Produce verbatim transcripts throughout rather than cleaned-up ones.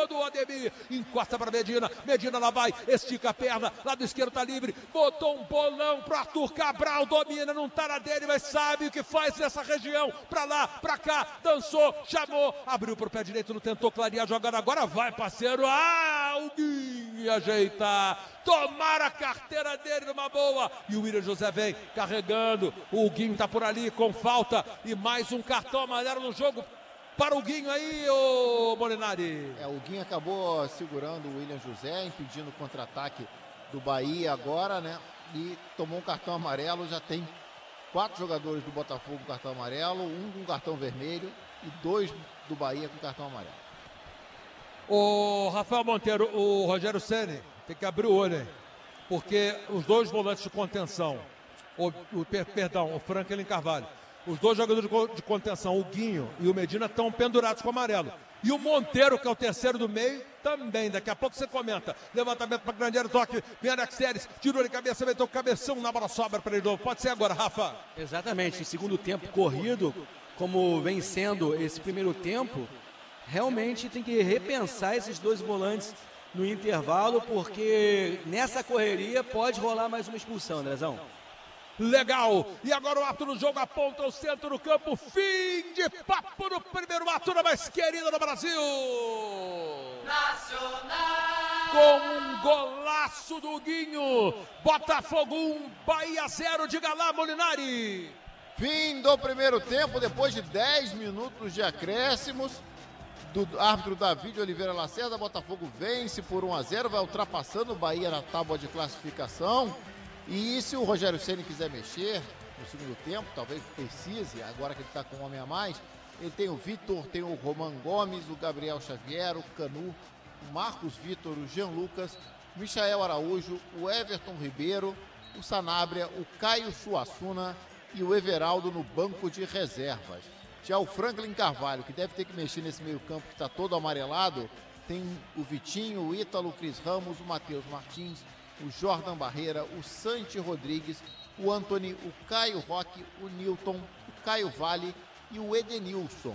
do Ademir, encosta para Medina, Medina lá vai, estica a perna, lado esquerdo tá livre, botou um bolão pro Arthur Cabral, domina, não tá na dele, mas sabe o que faz nessa região, pra lá, pra cá, dançou, chamou, abriu pro pé direito, não tentou clarear a jogada, agora vai, parceiro, ah, o Guinho ajeitar, tomar a carteira dele numa boa, e o William José vem carregando, o Guinho tá por ali com falta, e mais um cartão amarelo no jogo, para o Guinho aí, ô Molinari. É, o Guinho acabou segurando o William José, impedindo o contra-ataque do Bahia agora, né? E tomou um cartão amarelo, já tem quatro jogadores do Botafogo com cartão amarelo, um com cartão vermelho e dois do Bahia com cartão amarelo. O Rafael Monteiro, o Rogério Ceni tem que abrir o olho, hein? Porque os dois volantes de contenção, o, o perdão, o Franklin Carvalho, os dois jogadores de contenção, o Guinho e o Medina, estão pendurados com o amarelo. E o Monteiro, que é o terceiro do meio, também. Daqui a pouco você comenta. Levantamento para grande área, toque. Vem Alex Telles, tirou de cabeça, meteu o cabeção na bola, sobra para ele novo. Pode ser agora, Rafa. Exatamente. Em segundo tempo corrido, como vem sendo esse primeiro tempo, realmente tem que repensar esses dois volantes no intervalo, porque nessa correria pode rolar mais uma expulsão, Andrezão. Legal, e agora o ato do jogo aponta o centro do campo, fim de papo no primeiro ato da mais querida do Brasil. Nacional! Com um golaço do Guinho, Botafogo um, Bahia zero, diga lá, Molinari. Fim do primeiro tempo, depois de dez minutos de acréscimos, do árbitro Davi de Oliveira Lacerda, Botafogo vence por um a zero, vai ultrapassando o Bahia na tábua de classificação. E se o Rogério Ceni quiser mexer no segundo tempo, talvez precise, agora que ele está com um homem a mais, ele tem o Vitor, tem o Roman Gomes, o Gabriel Xavier, o Canu, o Marcos Vitor, o Jean Lucas, o Michael Araújo, o Everton Ribeiro, o Sanabria, o Caio Suassuna e o Everaldo no banco de reservas. Já o Franklin Carvalho, que deve ter que mexer nesse meio campo que está todo amarelado, tem o Vitinho, o Ítalo, o Cris Ramos, o Matheus Martins, o Jordan Barreira, o Santi Rodrigues, o Antony, o Caio Roque, o Newton, o Caio Vale e o Edenilson.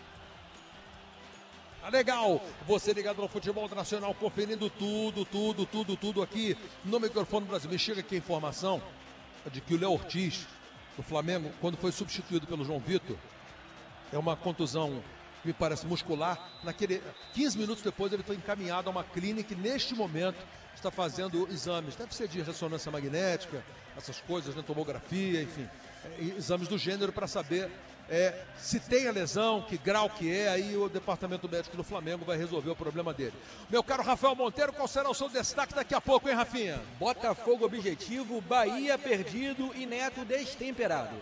Tá legal, você ligado no futebol nacional, conferindo tudo, tudo, tudo, tudo aqui no microfone do Brasil. Me chega aqui a informação de que o Léo Ortiz, do Flamengo, quando foi substituído pelo João Vitor, é uma contusão, me parece, muscular. Naquele quinze minutos depois ele foi encaminhado a uma clínica e neste momento está fazendo exames, deve ser de ressonância magnética, essas coisas, né, tomografia, enfim, é, exames do gênero para saber é, se tem a lesão, que grau que é, aí o departamento médico do Flamengo vai resolver o problema dele. Meu caro Rafael Monteiro, qual será o seu destaque daqui a pouco, hein, Rafinha? Botafogo objetivo, Bahia perdido e Neto destemperado.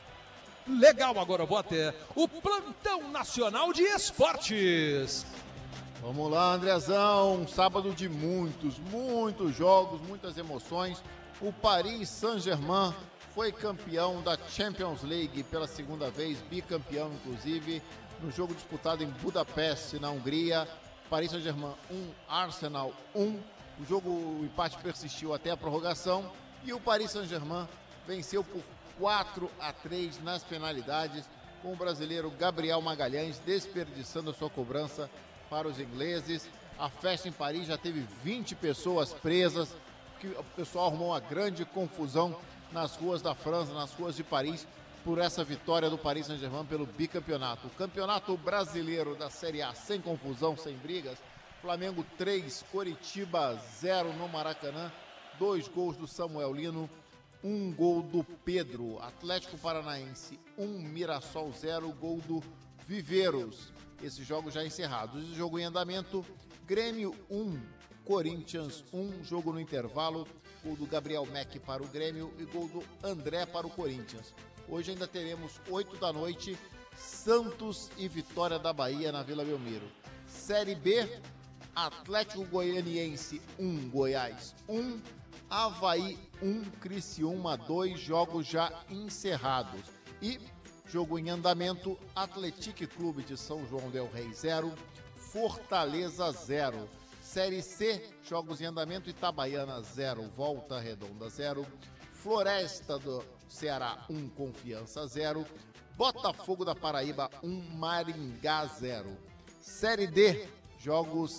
Legal, agora eu vou até o Plantão Nacional de Esportes. Vamos lá, Andrezão, sábado de muitos, muitos jogos, muitas emoções. O Paris Saint-Germain foi campeão da Champions League pela segunda vez, bicampeão inclusive, no jogo disputado em Budapeste, na Hungria. Paris Saint-Germain um, Arsenal um. O jogo, o empate persistiu até a prorrogação e o Paris Saint-Germain venceu por quatro a três nas penalidades, com o brasileiro Gabriel Magalhães desperdiçando a sua cobrança para os ingleses. A festa em Paris já teve vinte pessoas presas, que o pessoal arrumou uma grande confusão nas ruas da França, nas ruas de Paris, por essa vitória do Paris Saint-Germain pelo bicampeonato. O campeonato brasileiro da Série A sem confusão, sem brigas. Flamengo três, Coritiba zero no Maracanã, dois gols do Samuel Lino, um gol do Pedro. Atlético Paranaense um, Mirassol zero, gol do Viveiros. Esses jogos já encerrados. O jogo em andamento, Grêmio um, Corinthians um, jogo no intervalo, gol do Gabriel Mack para o Grêmio e gol do André para o Corinthians. Hoje ainda teremos oito da noite, Santos e Vitória da Bahia na Vila Belmiro. Série B, Atlético Goianiense um, Goiás um, Avaí um, Criciúma dois, jogos já encerrados. E jogo em andamento, Atlético Clube de São João del Rei zero, Fortaleza zero. Série C, jogos em andamento, Itabaiana zero, Volta Redonda zero, Floresta do Ceará um, Confiança zero, Botafogo da Paraíba um, Maringá zero. Série D, jogos